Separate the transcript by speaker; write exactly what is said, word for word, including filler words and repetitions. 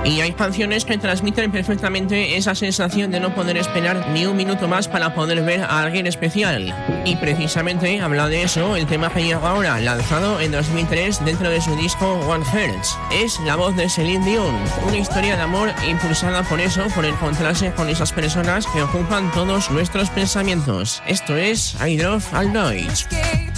Speaker 1: Y hay canciones que transmiten perfectamente esa sensación de no poder esperar ni un minuto más para poder ver a alguien especial. Y precisamente habla de eso el tema que llega ahora, lanzado en dos mil tres dentro de su disco One Hertz. Es la voz de Celine Dion, una historia de amor impulsada por eso, por encontrarse con esas personas que ocupan todos nuestros pensamientos. Esto es I Drove All Night.